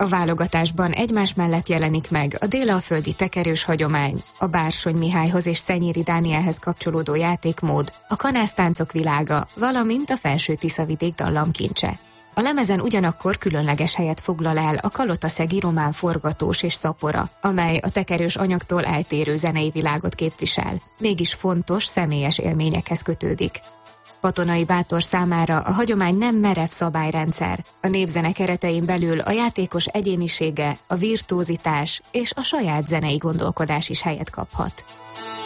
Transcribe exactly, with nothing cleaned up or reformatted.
A válogatásban egymás mellett jelenik meg a délalföldi tekerős hagyomány, a Bársony Mihályhoz és Szenyéri Dánielhez kapcsolódó játékmód, a kanásztáncok világa, valamint a Felső-Tiszavidék dallamkincse. A lemezen ugyanakkor különleges helyet foglal el a kalotaszegi román forgatós és szapora, amely a tekerős anyagtól eltérő zenei világot képvisel, mégis fontos, személyes élményekhez kötődik. Patonai Bátor számára a hagyomány nem merev szabályrendszer, a népzene keretein belül a játékos egyénisége, a virtuózitás és a saját zenei gondolkodás is helyet kaphat.